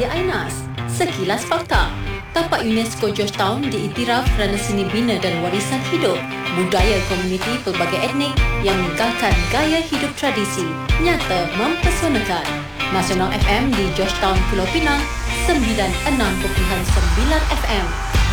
saya Ainas. Sekilas fakta. Tapak UNESCO Georgetown diiktiraf kerana seni bina dan warisan hidup, budaya komuniti pelbagai etnik yang menggalakkan gaya hidup tradisi, nyata mempesonakan. Nasional FM di Georgetown, Pulau Pinang, 96.9 FM.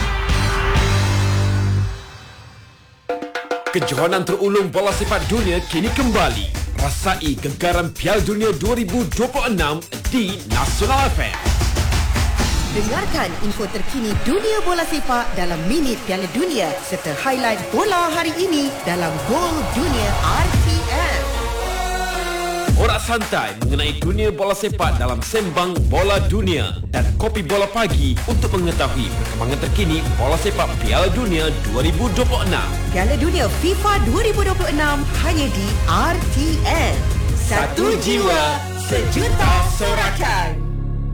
Kejohanan terulung bola sepak dunia kini kembali. Rasai gegaran Piala Dunia 2026 di Nasional FM. Dengarkan info terkini dunia bola sepak dalam Minit Piala Dunia serta highlight bola hari ini dalam Gol Dunia RTM. Borak santai mengenai dunia bola sepak dalam Sembang Bola Dunia dan Kopi Bola Pagi untuk mengetahui perkembangan terkini bola sepak Piala Dunia 2026. Piala Dunia FIFA 2026 hanya di RTM. Satu jiwa, sejuta sorakan.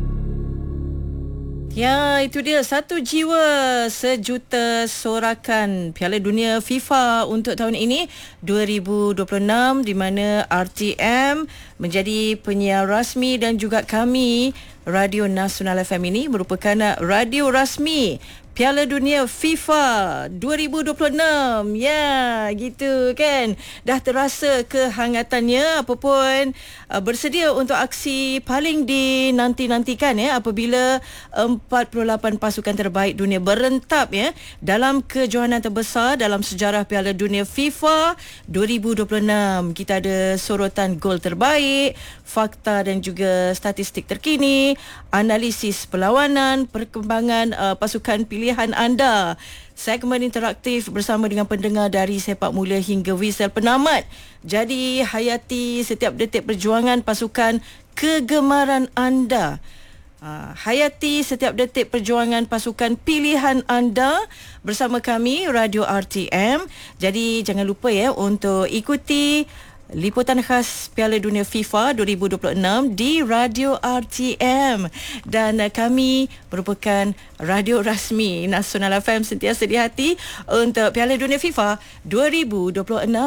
Ya, itu dia, satu jiwa sejuta sorakan Piala Dunia FIFA untuk tahun ini 2026, di mana RTM menjadi penyiar rasmi dan juga kami Radio Nasional FM ini merupakan radio rasmi Piala Dunia FIFA 2026. Ya, gitu kan. Dah terasa kehangatannya, apapun bersedia untuk aksi paling dinanti-nantikan ya, apabila 48 pasukan terbaik dunia berentap ya dalam kejohanan terbesar dalam sejarah Piala Dunia FIFA 2026. Kita ada sorotan gol terbaik, fakta dan juga statistik terkini, analisis perlawanan, perkembangan pasukan pilihan anda, segmen interaktif bersama dengan pendengar dari sepak mula hingga whistle penamat. Jadi hayati setiap detik perjuangan pasukan kegemaran anda. Hayati setiap detik perjuangan pasukan pilihan anda bersama kami Radio RTM. Jadi jangan lupa ya untuk ikuti liputan khas Piala Dunia FIFA 2026 di Radio RTM, dan kami merupakan radio rasmi Nasional FM, sentiasa di hati untuk Piala Dunia FIFA 2026.